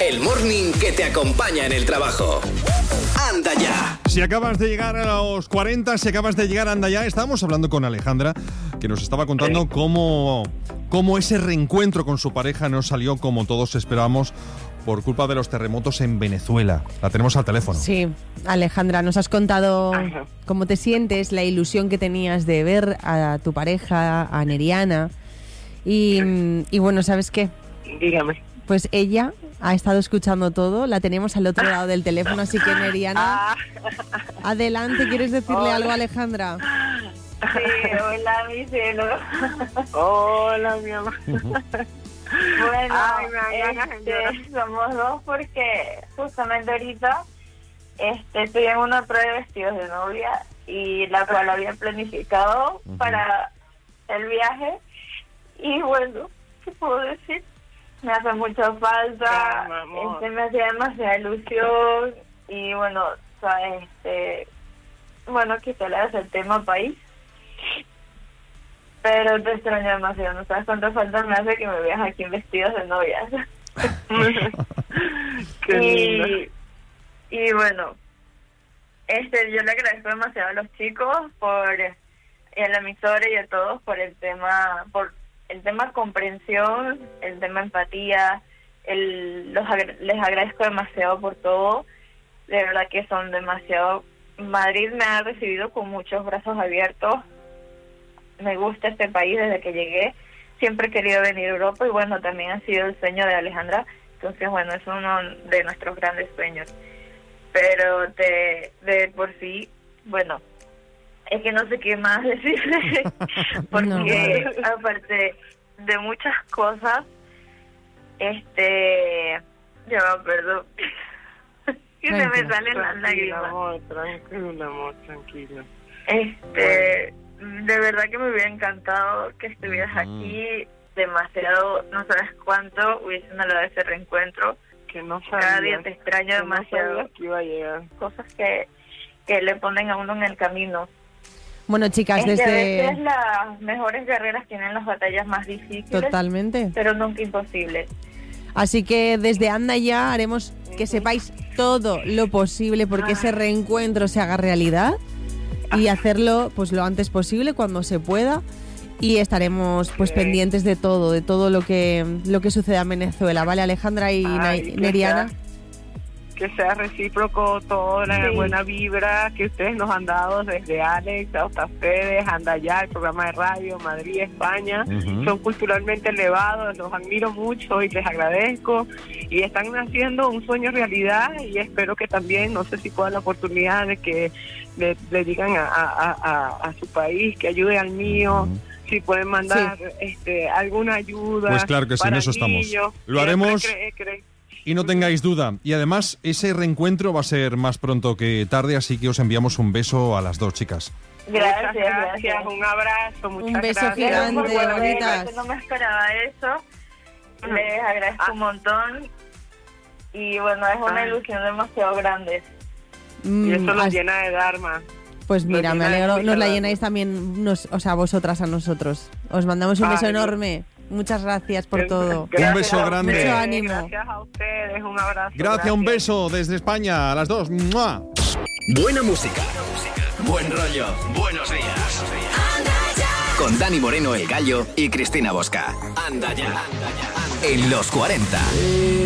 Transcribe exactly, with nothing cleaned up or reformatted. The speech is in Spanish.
el morning que te acompaña en el trabajo. Anda ya. Si acabas de llegar a los cuarenta, si acabas de llegar a Anda ya, estábamos hablando con Alejandra, que nos estaba contando sí. cómo, cómo ese reencuentro con su pareja no salió como todos esperábamos por culpa de los terremotos en Venezuela. La tenemos al teléfono. Sí, Alejandra, nos has contado cómo te sientes, la ilusión que tenías de ver a tu pareja, a Neriana. Y, y bueno, ¿sabes qué? Dígame. Pues ella ha estado escuchando todo, la tenemos al otro lado del teléfono, así que Neriana, adelante, ¿quieres decirle hola. algo a Alejandra? Sí, hola mi cielo. Hola mi amor. Bueno, Ay, este, somos dos porque justamente ahorita este, estoy en una prueba de vestidos de novia y la cual había planificado uh-huh. para el viaje y bueno, ¿qué puedo decir? Me hace mucha falta, sí, este, me hacía demasiada ilusión y bueno, sabes, este, bueno, quizá le hace el tema país, pero te extraño demasiado, no sabes cuánta falta me hace que me veas aquí en vestidos de novias. y, y bueno, este, yo le agradezco demasiado a los chicos por, y a la emisora y a todos por el tema, por el tema comprensión, el tema empatía, el, los les agradezco demasiado por todo, de verdad que son demasiado. Madrid me ha recibido con muchos brazos abiertos, me gusta este país desde que llegué, siempre he querido venir a Europa y bueno, también ha sido el sueño de Alejandra, entonces bueno, es uno de nuestros grandes sueños, pero de, de por sí, bueno, es que no sé qué más decirle, porque no. aparte de muchas cosas, este, ya perdón, que se me salen las lágrimas. Amor, tranquilo, amor, tranquilo. Este, bueno. De verdad que me hubiera encantado que estuvieras mm. aquí, demasiado, no sabes cuánto hubiese dado ese reencuentro. Que no sabía, cada día te extraño demasiado. No que iba a llegar. Cosas que, que le ponen a uno en el camino. Bueno, chicas, es desde... que a veces las mejores guerreras tienen las batallas más difíciles. Totalmente. Pero nunca imposibles. Así que desde Anda ya haremos que sepáis todo lo posible porque ese reencuentro se haga realidad y hacerlo pues lo antes posible, cuando se pueda. Y estaremos pues pendientes de todo, de todo lo que lo que suceda en Venezuela, ¿vale, Alejandra y Ay, Neriana? Que sea recíproco toda la sí. buena vibra que ustedes nos han dado desde Alex hasta ustedes, Anda ya, el programa de radio, Madrid, España. Uh-huh. Son culturalmente elevados, los admiro mucho y les agradezco. Y están haciendo un sueño realidad y espero que también, no sé si puedan la oportunidad de que le, le digan a, a, a, a su país que ayude al mío. Uh-huh. Si pueden mandar sí. este, alguna ayuda. Pues claro que sí, en eso estamos. Lo haremos. Cree, cree. Y no tengáis duda. Y además, ese reencuentro va a ser más pronto que tarde, así que os enviamos un beso a las dos chicas. Gracias, gracias. gracias. Un abrazo, muchas un beso gracias. gigante, bueno, bonitas. No me esperaba eso. Les agradezco ah. un montón. Y bueno, es una ah. ilusión demasiado grande. Mm, y eso nos llena de Dharma. Pues mira, me alegro. Nos la llenáis también, nos, o sea, vosotras a nosotros. Os mandamos un beso Ay, enorme. Muchas gracias por todo. Gracias, un beso grande. Mucho ánimo. Gracias a ustedes, un abrazo. Gracias, gracias. Un beso desde España a las dos. ¡Mua! Buena música, buen rollo, buenos días. Con Dani Moreno, El Gallo y Cristina Bosca. Anda ya, en los cuarenta.